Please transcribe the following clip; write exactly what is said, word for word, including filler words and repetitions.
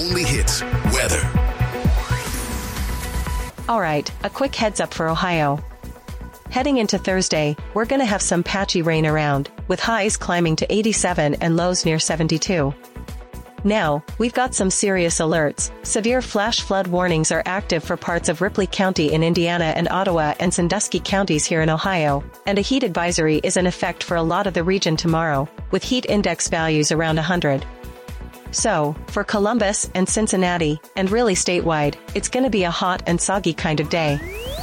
only hits weather. All right, a quick heads up for Ohio. Heading into Thursday, we're gonna have some patchy rain around, with highs climbing to eighty-seven and lows near seventy-two. Now, we've got some serious alerts. Severe flash flood warnings are active for parts of Ripley County in Indiana and Ottawa and Sandusky counties here in Ohio, and a heat advisory is in effect for a lot of the region tomorrow, with heat index values around one hundred. So, for Columbus and Cincinnati, and really statewide, it's gonna be a hot and soggy kind of day.